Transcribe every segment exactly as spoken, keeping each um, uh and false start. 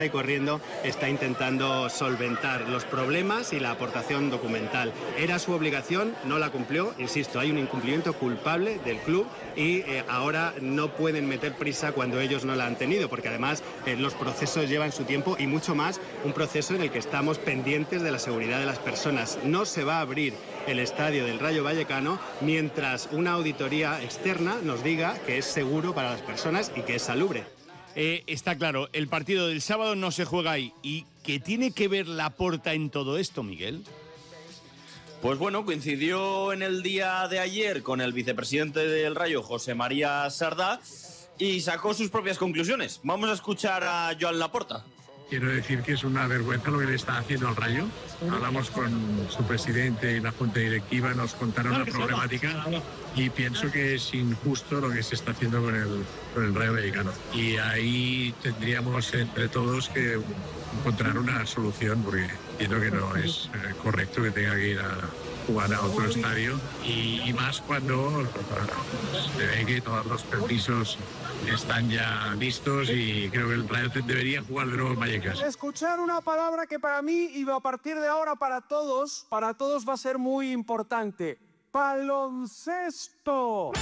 y corriendo está intentando solventar los problemas y la aportación documental. Era su obligación, no la cumplió, insisto, hay un incumplimiento culpable del club y eh, ahora no pueden meter prisa cuando ellos no la han tenido, porque además eh, los procesos llevan su tiempo y mucho más un proceso en el que estamos pendientes de la seguridad de las personas. No se va a abrir el estadio del Rayo Vallecano mientras una auditoría externa nos diga que es seguro para las personas y que es salubre. Eh, está claro, el partido del sábado no se juega ahí. ¿Y qué tiene que ver Laporta en todo esto, Miguel? Pues bueno, coincidió en el día de ayer con el vicepresidente del Rayo, José María Sardá, y sacó sus propias conclusiones. Vamos a escuchar a Joan Laporta. Quiero decir que es una vergüenza lo que le está haciendo al Rayo. Hablamos con su presidente y la junta directiva, nos contaron la problemática y pienso que es injusto lo que se está haciendo con el, con el Rayo Vallecano. Y ahí tendríamos entre todos que encontrar una solución, porque entiendo que no es eh, correcto que tenga que ir a jugar a otro estadio y, y más cuando se ve que todos los permisos están ya listos y creo que el Rayo debería jugar de nuevo en Vallecas. Escuchar una palabra que para mí y a partir de ahora para todos, para todos va a ser muy importante. Baloncesto.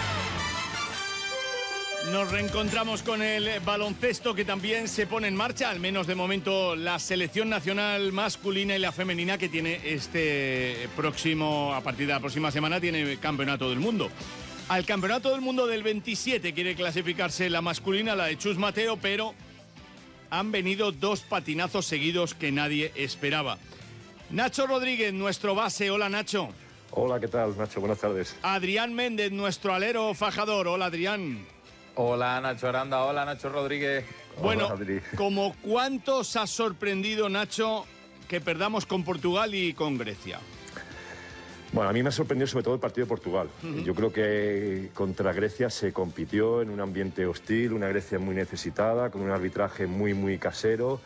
Nos reencontramos con el baloncesto, que también se pone en marcha, al menos de momento, la selección nacional masculina y la femenina, que tiene este próximo, a partir de la próxima semana, tiene Campeonato del Mundo. Al Campeonato del Mundo del veintisiete quiere clasificarse la masculina, la de Chus Mateo, pero han venido dos patinazos seguidos que nadie esperaba. Nacho Rodríguez, nuestro base. Hola, Nacho. Hola, ¿qué tal, Nacho? Buenas tardes. Adrián Méndez, nuestro alero fajador. Hola, Adrián. Hola, Nacho Aranda. Hola, Nacho Rodríguez. Bueno, Hola, ¿como cuántos ha sorprendido, Nacho, que perdamos con Portugal y con Grecia? Bueno, a mí me ha sorprendido sobre todo el partido de Portugal. Uh-huh. Yo creo que contra Grecia se compitió en un ambiente hostil, una Grecia muy necesitada, con un arbitraje muy, muy casero,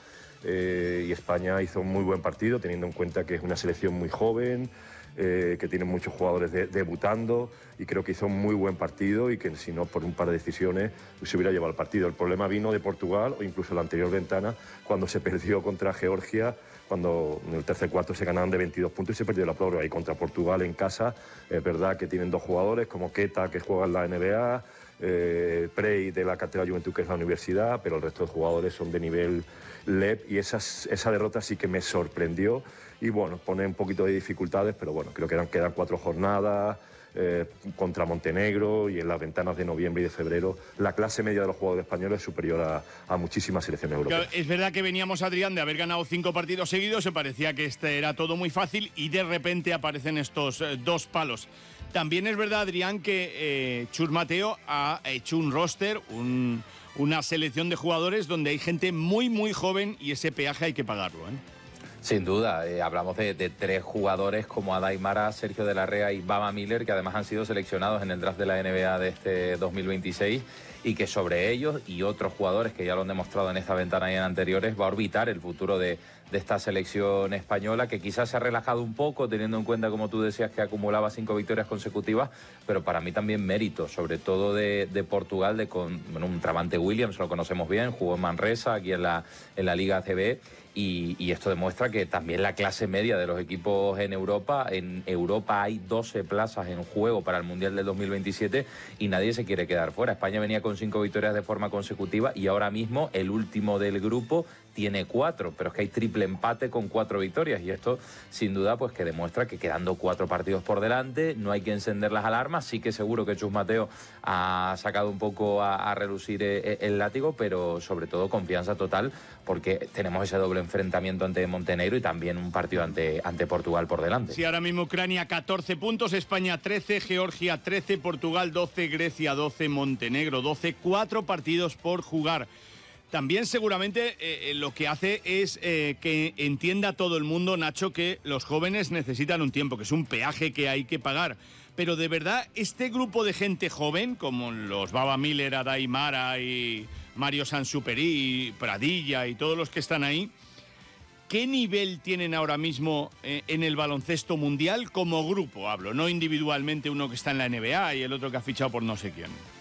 eh, y España hizo un muy buen partido, teniendo en cuenta que es una selección muy joven, Eh, que tiene muchos jugadores de, debutando, y creo que hizo un muy buen partido y que si no por un par de decisiones se hubiera llevado el partido. El problema vino de Portugal, o incluso en la anterior ventana, cuando se perdió contra Georgia, cuando en el tercer cuarto se ganaban de veintidós puntos y se perdió la prórroga. Y contra Portugal en casa, es verdad que tienen dos jugadores como Queta, que juega en la N B A, eh, Prey de la cantera Juventud, que es la universidad, pero el resto de jugadores son de nivel L E P, y esas, esa derrota sí que me sorprendió. Y bueno, pone un poquito de dificultades, pero bueno, creo que quedan, quedan cuatro jornadas eh, contra Montenegro, y en las ventanas de noviembre y de febrero la clase media de los jugadores españoles es superior a, a muchísimas selecciones europeas. Claro, es verdad que veníamos, Adrián, de haber ganado cinco partidos seguidos, se parecía que este era todo muy fácil y de repente aparecen estos eh, dos palos. También es verdad, Adrián, que eh, Chus Mateo ha hecho un roster, un, una selección de jugadores donde hay gente muy, muy joven y ese peaje hay que pagarlo, ¿eh? Sin duda, eh, hablamos de, de tres jugadores como Adai Mara, Sergio de la Rea y Baba Miller, que además han sido seleccionados en el draft de la N B A de este dos mil veintiséis, y que sobre ellos y otros jugadores que ya lo han demostrado en esta ventana y en anteriores va a orbitar el futuro de, de esta selección española, que quizás se ha relajado un poco teniendo en cuenta, como tú decías, que acumulaba cinco victorias consecutivas, pero para mí también mérito, sobre todo de, de Portugal, de con bueno, un Travante Williams, lo conocemos bien, jugó en Manresa, aquí en la, en la Liga A C B. Y, y esto demuestra que también la clase media de los equipos en Europa, en Europa hay doce plazas en juego para el Mundial del dos mil veintisiete y nadie se quiere quedar fuera. España venía con cinco victorias de forma consecutiva y ahora mismo el último del grupo tiene cuatro, pero es que hay triple empate con cuatro victorias, y esto sin duda pues que demuestra que quedando cuatro partidos por delante no hay que encender las alarmas. Sí que seguro que Chus Mateo ha sacado un poco a, a relucir el, el látigo, pero sobre todo confianza total, porque tenemos ese doble enfrentamiento ante Montenegro y también un partido ante, ante Portugal por delante. Sí, ahora mismo Ucrania catorce puntos, España trece, Georgia trece, Portugal doce, Grecia doce, Montenegro doce, cuatro partidos por jugar. También seguramente eh, lo que hace es eh, que entienda todo el mundo, Nacho, que los jóvenes necesitan un tiempo, que es un peaje que hay que pagar. Pero de verdad, este grupo de gente joven, como los Baba Miller, Adai Mara y Mario Sansuperi, Pradilla y todos los que están ahí, ¿qué nivel tienen ahora mismo eh, en el baloncesto mundial como grupo? Hablo, no individualmente, uno que está en la N B A y el otro que ha fichado por no sé quién.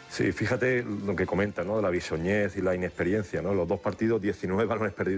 Sí, fíjate lo que comenta, ¿no? La bisoñez y la inexperiencia, ¿no? Los dos partidos, diecinueve balones perdidos